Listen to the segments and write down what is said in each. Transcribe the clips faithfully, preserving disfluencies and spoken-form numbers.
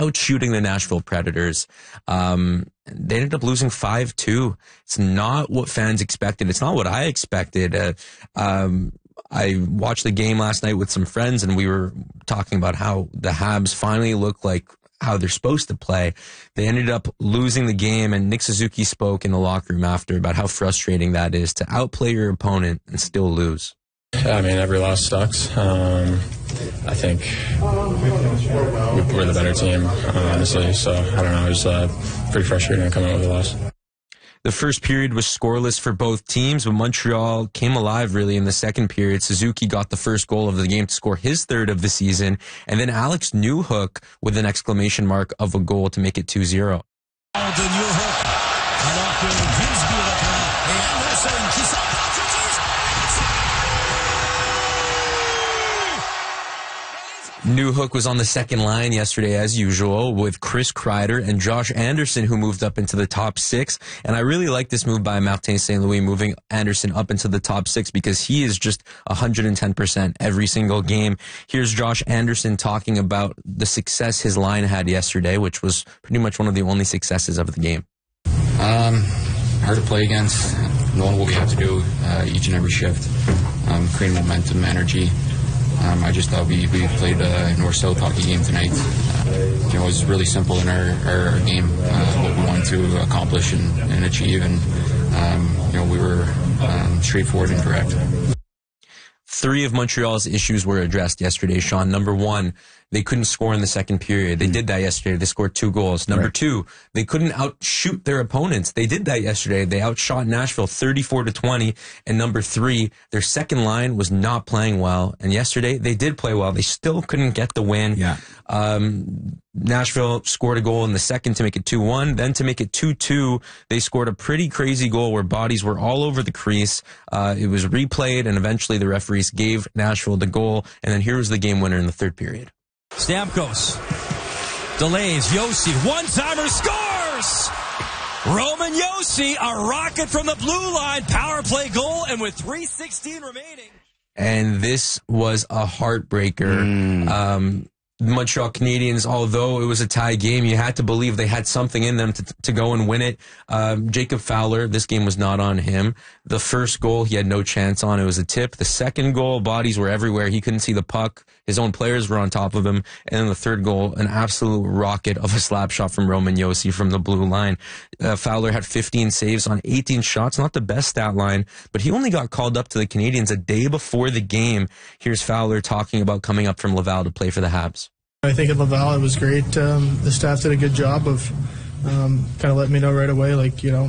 outshooting the Nashville Predators. Um, they ended up losing five two. It's not what fans expected. It's not what I expected. Uh, um, I watched the game last night with some friends, and we were talking about how the Habs finally look like how they're supposed to play. They ended up losing the game, and Nick Suzuki spoke in the locker room after about how frustrating that is to outplay your opponent and still lose. Yeah, I mean, every loss sucks. Um, I think we're the better team, honestly. So, I don't know. It was uh, pretty frustrating to come out with a loss. The first period was scoreless for both teams, but Montreal came alive really in the second period. Suzuki got the first goal of the game to score his third of the season, and then Alex Newhook with an exclamation mark of a goal to make it two zero. Newhook was on the second line yesterday, as usual, with Chris Kreider and Josh Anderson, who moved up into the top six. And I really like this move by Martin Saint Louis, moving Anderson up into the top six, because he is just one hundred ten percent every single game. Here's Josh Anderson talking about the success his line had yesterday, which was pretty much one of the only successes of the game. Um, hard to play against. Knowing what we have to do uh, each and every shift, um, creating momentum, energy. Um, I just thought we, we played a north-south hockey game tonight. Uh, you know, it was really simple in our, our game, uh, what we wanted to accomplish and, and achieve, and um, you know, we were um, straightforward and correct. Three of Montreal's issues were addressed yesterday, Sean. Number one, they couldn't score in the second period. They mm. did that yesterday. They scored two goals. Number right. two, they couldn't outshoot their opponents. They did that yesterday. They outshot Nashville thirty-four to twenty. And number three, their second line was not playing well. And yesterday, they did play well. They still couldn't get the win. Yeah. Um, Nashville scored a goal in the second to make it two one. Then to make it two two, they scored a pretty crazy goal where bodies were all over the crease. Uh, it was replayed, and eventually the referees gave Nashville the goal. And then here was the game winner in the third period. Stamkos delays. Josi, one-timer, scores! Roman Josi, a rocket from the blue line, power play goal, and with three sixteen remaining. And this was a heartbreaker. Mm. Um, Montreal Canadiens, although it was a tie game, you had to believe they had something in them to, to go and win it. Um, Jacob Fowler, this game was not on him. The first goal, he had no chance on. It was a tip. The second goal, bodies were everywhere. He couldn't see the puck. His own players were on top of him. And then the third goal, an absolute rocket of a slap shot from Roman Josi from the blue line. Uh, Fowler had fifteen saves on eighteen shots. Not the best stat line, but he only got called up to the Canadiens a day before the game. Here's Fowler talking about coming up from Laval to play for the Habs. I think at Laval it was great. Um, the staff did a good job of um, kind of letting me know right away, like, you know,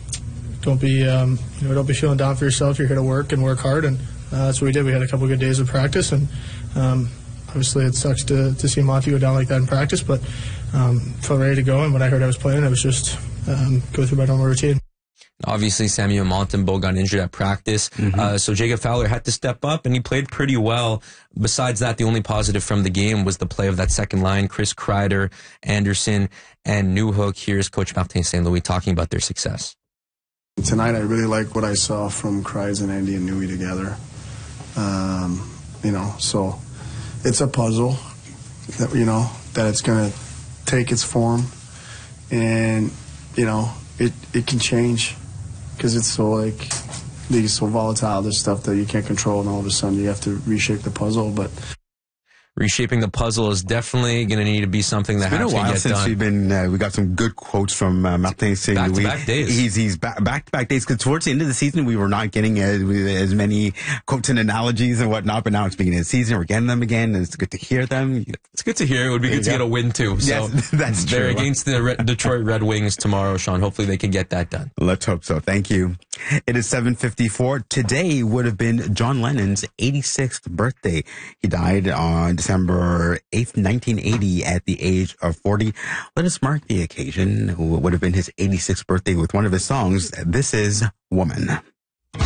don't be um, you know don't be feeling down for yourself. You're here to work and work hard, and uh, that's what we did. We had a couple of good days of practice, and um, obviously it sucks to, to see Monty go down like that in practice, but um, felt ready to go. And when I heard I was playing, I was just um, go through my normal routine. Obviously, Samuel Montembeault got injured at practice, mm-hmm. uh, so Jacob Fowler had to step up, and he played pretty well. Besides that, the only positive from the game was the play of that second line, Chris Kreider, Anderson, and Newhook. Here's Coach Martin Saint Louis talking about their success. Tonight, I really like what I saw from Kreider and Andy and Newey together. Um, you know, so it's a puzzle that, you know, that it's going to take its form, and, you know, it, it can change. Because it's so, like, league's so volatile, there's stuff that you can't control, and all of a sudden you have to reshape the puzzle. But reshaping the puzzle is definitely going to need to be something that has to get done. It's been a while since we've been, uh, we got some good quotes from uh, Martin Saint Louis. Back-to-back days. He's, he's back, back-to-back days, because towards the end of the season, we were not getting as, as many quotes and analogies and whatnot, but now it's beginning of the season, we're getting them again, and it's good to hear them. It's good to hear. It would be good to get a win, too. So yes, that's true. They're against the Re- Detroit Red Wings tomorrow, Sean. Hopefully they can get that done. Let's hope so. Thank you. It is seven fifty-four. Today would have been John Lennon's eighty-sixth birthday. He died on December eighth, nineteen eighty at the age of forty. Let us mark the occasion. It would have been his eighty-sixth birthday with one of his songs. This is Woman.